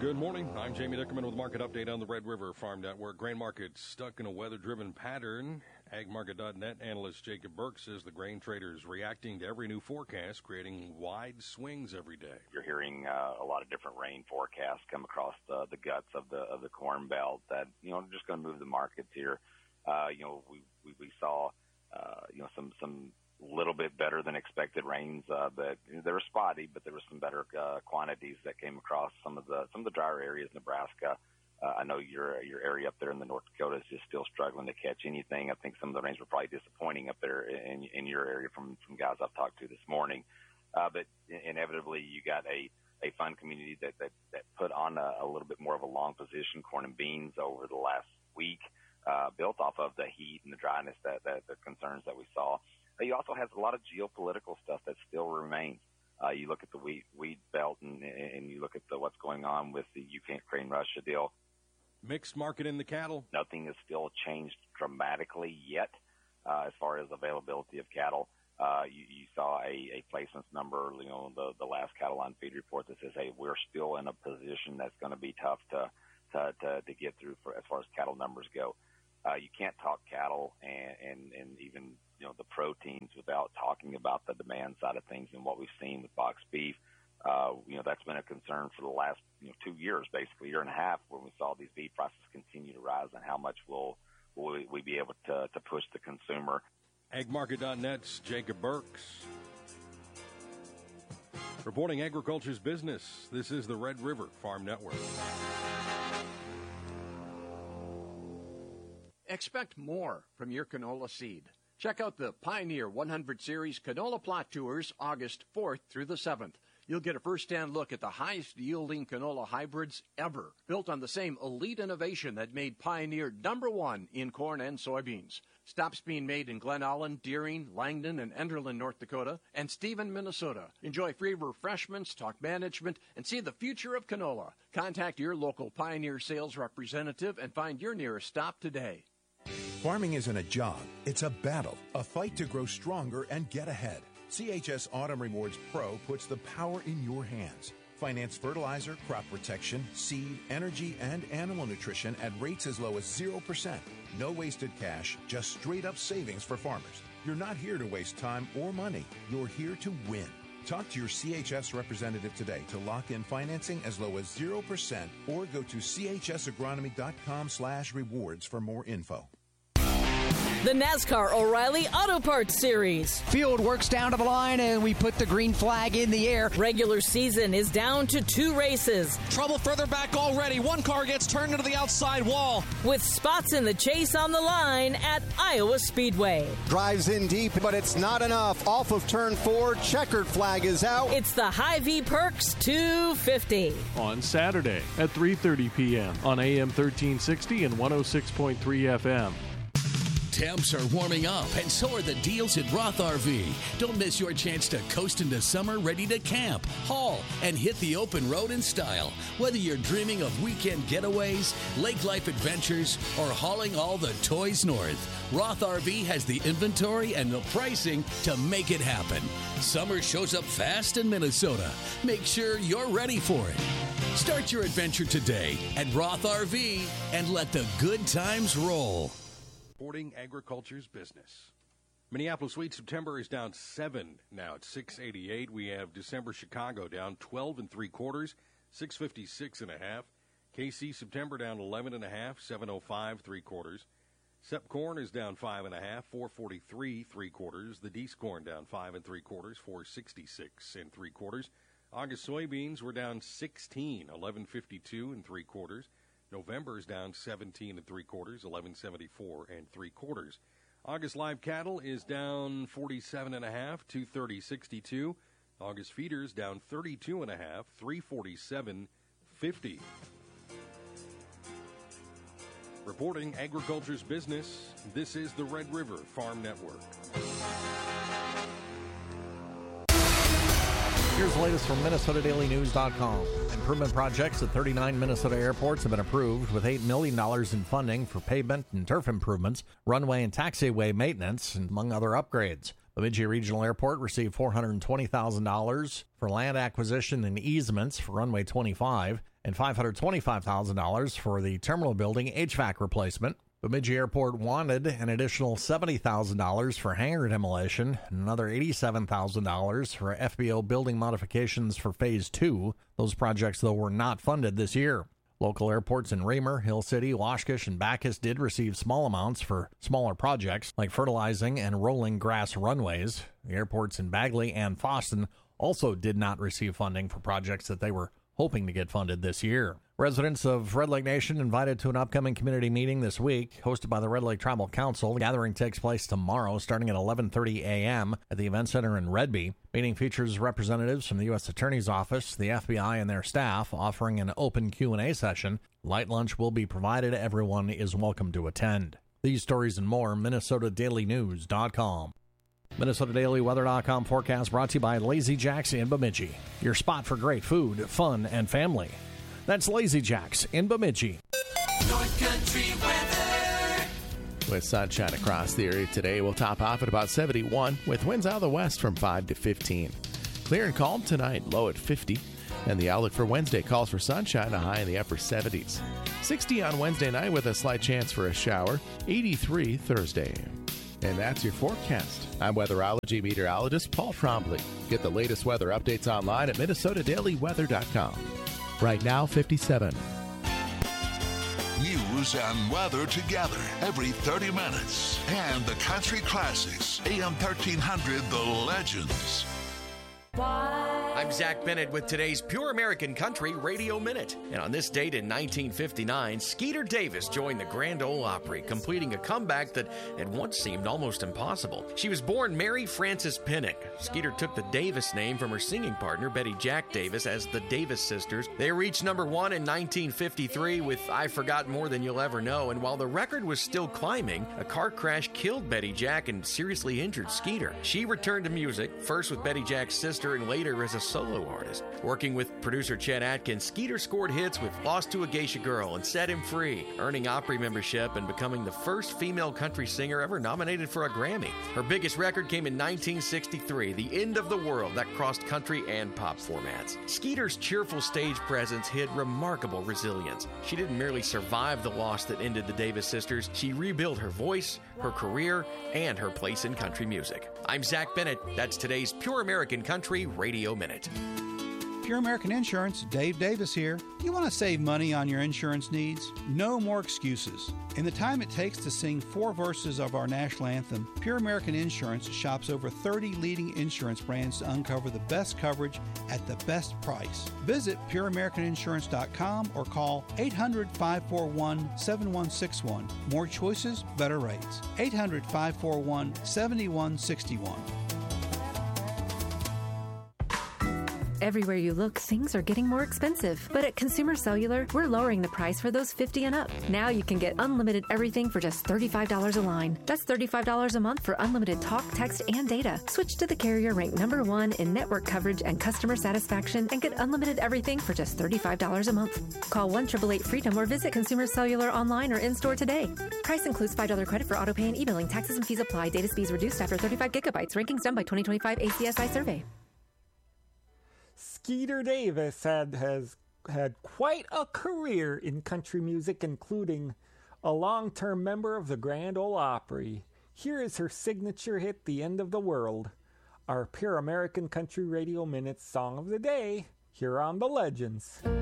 Good morning. I'm Jamie Dickerman with Market Update on the Red River Farm Network. Grain market stuck in a weather-driven pattern. AgMarket.net analyst Jacob Burke says the grain traders reacting to every new forecast, creating wide swings every day. You're hearing a lot of different rain forecasts come across the guts of the Corn Belt that are just going to move the markets here. We saw some little bit better than expected rains, but they were spotty, but there were some better quantities that came across some of the drier areas, Nebraska. I know your area up there in the North Dakota is just still struggling to catch anything. I think some of the rains were probably disappointing up there in your area from guys I've talked to this morning. But inevitably, you got a fund community that put on a little bit more of a long position, corn and beans, over the last week, built off of the heat and the dryness that the concerns that we saw. He also has a lot of geopolitical stuff that still remains. You look at the wheat belt and you look at what's going on with the Ukraine-Russia deal. Mixed market in the cattle. Nothing has still changed dramatically yet as far as availability of cattle. You saw a placements number, the last cattle on feed report that says, hey, we're still in a position that's going to be tough to get through as far as cattle numbers go. You can't talk cattle and even the proteins without talking about the demand side of things and what we've seen with boxed beef. That's been a concern for the last 2 years, basically, year and a half, when we saw these beef prices continue to rise, and how much will we be able to push the consumer. AgMarket.net's Jacob Burks. Reporting agriculture's business, this is the Red River Farm Network. Expect more from your canola seed. Check out the Pioneer 100 Series Canola Plot Tours August 4th through the 7th. You'll get a first-hand look at the highest-yielding canola hybrids ever, built on the same elite innovation that made Pioneer #1 in corn and soybeans. Stops being made in Glen Allen, Deering, Langdon, and Enderlin, North Dakota, and Stephen, Minnesota. Enjoy free refreshments, talk management, and see the future of canola. Contact your local Pioneer sales representative and find your nearest stop today. Farming isn't a job, it's a battle, a fight to grow stronger and get ahead. CHS Autumn Rewards Pro puts the power in your hands. Finance fertilizer, crop protection, seed, energy, and animal nutrition at rates as low as 0%. No wasted cash, just straight-up savings for farmers. You're not here to waste time or money. You're here to win. Talk to your CHS representative today to lock in financing as low as 0%, or go to chsagronomy.com/rewards for more info. The NASCAR O'Reilly Auto Parts Series. Field works down to the line, and we put the green flag in the air. Regular season is down to 2 races. Trouble further back already. One car gets turned into the outside wall. With spots in the chase on the line at Iowa Speedway. Drives in deep, but it's not enough. Off of turn 4, checkered flag is out. It's the Hy-Vee Perks 250. On Saturday at 3:30 p.m. on AM 1360 and 106.3 FM. Temps are warming up, and so are the deals at Roth RV. Don't miss your chance to coast into summer ready to camp, haul, and hit the open road in style. Whether you're dreaming of weekend getaways, lake life adventures, or hauling all the toys north, Roth RV has the inventory and the pricing to make it happen. Summer shows up fast in Minnesota. Make sure you're ready for it. Start your adventure today at Roth RV and let the good times roll. Supporting agriculture's business. Minneapolis wheat September is down 7 now at 688. We have December Chicago down 12 3/4, 656 1/2. KC September down 11 1/2, 705 3/4. Sep corn is down 5 1/2, 443 3/4. The Deese corn down 5 3/4, 466 3/4. August soybeans were down 16, 1152 3/4. November is down 17 3/4, 1174 3/4. August live cattle is down 47 1/2, 230.62. August feeders down 32 1/2, 347.50. Reporting agriculture's business, this is the Red River Farm Network. Here's the latest from MinnesotaDailyNews.com. Improvement projects at 39 Minnesota airports have been approved with $8 million in funding for pavement and turf improvements, runway and taxiway maintenance, and among other upgrades. Bemidji Regional Airport received $420,000 for land acquisition and easements for Runway 25, and $525,000 for the terminal building HVAC replacement. Bemidji Airport wanted an additional $70,000 for hangar demolition and another $87,000 for FBO building modifications for Phase 2. Those projects, though, were not funded this year. Local airports in Raymer, Hill City, Washkish, and Bacchus did receive small amounts for smaller projects like fertilizing and rolling grass runways. The airports in Bagley and Fosston also did not receive funding for projects that they were hoping to get funded this year. Residents of Red Lake Nation invited to an upcoming community meeting this week, hosted by the Red Lake Tribal Council. The gathering takes place tomorrow, starting at 11:30 a.m. at the Event Center in Redby. Meeting features representatives from the U.S. Attorney's Office, the FBI, and their staff, offering an open Q&A session. Light lunch will be provided. Everyone is welcome to attend. These stories and more, MinnesotaDailyNews.com. MinnesotaDailyWeather.com forecast brought to you by Lazy Jack's in Bemidji. Your spot for great food, fun, and family. That's Lazy Jack's in Bemidji. North Country weather. With sunshine across the area today, we'll top off at about 71 with winds out of the west from 5 to 15. Clear and calm tonight, low at 50. And the outlook for Wednesday calls for sunshine, a high in the upper 70s. 60 on Wednesday night with a slight chance for a shower. 83 Thursday. And that's your forecast. I'm weatherology meteorologist Paul Trombley. Get the latest weather updates online at MinnesotaDailyWeather.com. Right now, 57. News and weather together every 30 minutes. And the country classics. AM 1300, The Legends. I'm Zach Bennett with today's Pure American Country Radio Minute. And on this date in 1959, Skeeter Davis joined the Grand Ole Opry, completing a comeback that had once seemed almost impossible. She was born Mary Frances Pinnock. Skeeter took the Davis name from her singing partner, Betty Jack Davis, as the Davis Sisters. They reached number one in 1953 with I Forgot More Than You'll Ever Know, and while the record was still climbing, a car crash killed Betty Jack and seriously injured Skeeter. She returned to music, first with Betty Jack's sister and later as a solo artist. Working with producer Chet Atkins, Skeeter scored hits with Lost to a Geisha Girl and Set Him Free, earning Opry membership and becoming the first female country singer ever nominated for a Grammy. Her biggest record came in 1963, The End of the World, that crossed country and pop formats. Skeeter's cheerful stage presence hid remarkable resilience. She didn't merely survive the loss that ended the Davis Sisters, she rebuilt her voice, her career, and her place in country music. I'm Zach Bennett. That's today's Pure American Country Radio Minute. Pure American Insurance, Dave Davis here. You want to save money on your insurance needs? No more excuses. In the time it takes to sing 4 verses of our national anthem, Pure American Insurance shops over 30 leading insurance brands to uncover the best coverage at the best price. Visit pureamericaninsurance.com or call 800-541-7161. More choices, better rates. 800-541-7161. Everywhere you look, things are getting more expensive. But at Consumer Cellular, we're lowering the price for those 50 and up. Now you can get unlimited everything for just $35 a line. That's $35 a month for unlimited talk, text, and data. Switch to the carrier ranked #1 in network coverage and customer satisfaction and get unlimited everything for just $35 a month. Call 1-888-FREEDOM or visit Consumer Cellular online or in-store today. Price includes $5 credit for autopay and e-billing. Taxes and fees apply. Data speeds reduced after 35 gigabytes. Rankings done by 2025 ACSI survey. Skeeter Davis has had quite a career in country music, including a long-term member of the Grand Ole Opry. Here is her signature hit, The End of the World, our Pure American Country Radio Minute Song of the Day, here on The Legends.